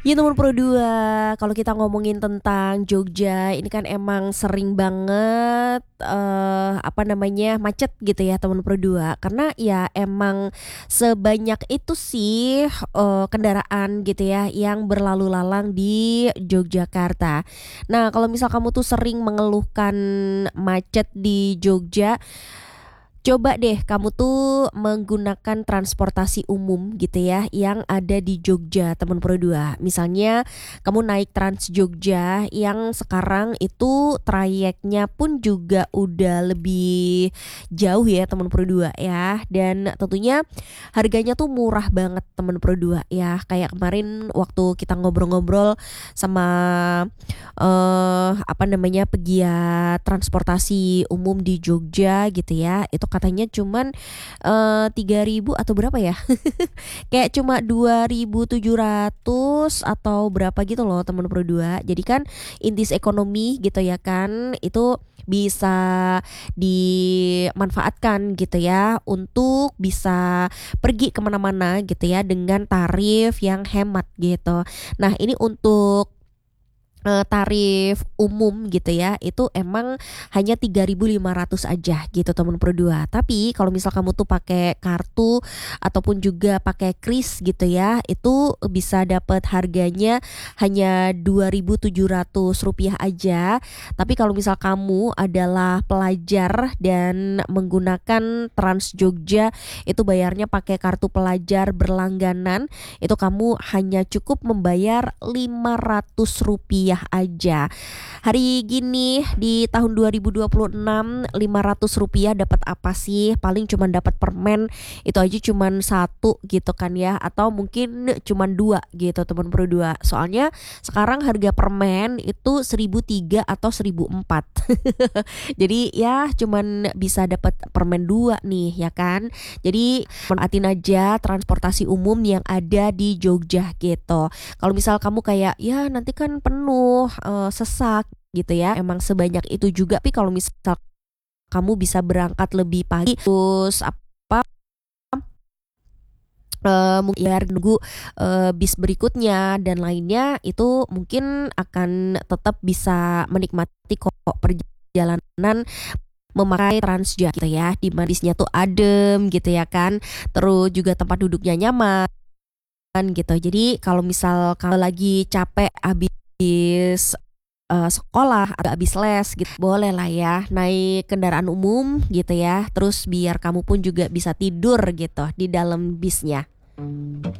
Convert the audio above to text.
Ya nomor Pro 2, kalau kita ngomongin tentang Jogja, ini kan emang sering banget, apa namanya, macet gitu ya temen Pro 2. Karena ya emang sebanyak itu sih, kendaraan gitu ya yang berlalu lalang di Yogyakarta. Nah, kalau misal kamu tuh sering mengeluhkan macet di Jogja, coba deh kamu tuh menggunakan transportasi umum gitu ya yang ada di Jogja teman Pro 2. Misalnya kamu naik Trans Jogja yang sekarang itu trayeknya pun juga udah lebih jauh ya teman Pro 2 ya. Dan tentunya harganya tuh murah banget teman Pro 2 ya. Kayak kemarin waktu kita ngobrol-ngobrol sama apa namanya pegiat transportasi umum di Jogja gitu ya, itu katanya cuman 3.000 atau berapa ya. Kayak cuma 2.700 atau berapa gitu loh temen Pro 2. Jadi kan intis ekonomi gitu ya kan, itu bisa dimanfaatkan gitu ya untuk bisa pergi kemana-mana gitu ya dengan tarif yang hemat gitu. Nah ini untuk tarif umum gitu ya itu emang hanya 3.500 aja gitu temen Pro 2. Tapi kalau misal kamu tuh pakai kartu ataupun juga pakai kris gitu ya, itu bisa dapat harganya hanya 2.700 rupiah aja. Tapi kalau misal kamu adalah pelajar dan menggunakan Trans Jogja, itu bayarnya pakai kartu pelajar berlangganan, itu kamu hanya cukup membayar 500 rupiah aja. Hari gini di tahun 2026, 500 rupiah dapat apa sih? Paling cuman dapat permen, itu aja cuman satu gitu kan ya, atau mungkin cuman dua gitu teman Pro 2. Soalnya sekarang harga permen itu 1.003 atau 1.004. Jadi ya cuman bisa dapat permen dua nih ya kan. Jadi manfaatin aja transportasi umum yang ada di Jogja gitu. Kalau misal kamu kayak ya nanti kan penuh, sesak gitu ya. Emang sebanyak itu juga. Tapi kalau misal kamu bisa berangkat lebih pagi terus apa mungkin ya nunggu bis berikutnya dan lainnya, itu mungkin akan tetap bisa menikmati kok perjalanan memakai Transja gitu ya, di mana bisnya tuh adem gitu ya kan, terus juga tempat duduknya nyaman gitu. Jadi kalau misal kamu lagi capek habis sekolah atau habis les gitu, boleh lah ya naik kendaraan umum gitu ya, terus biar kamu pun juga bisa tidur gitu di dalam bisnya.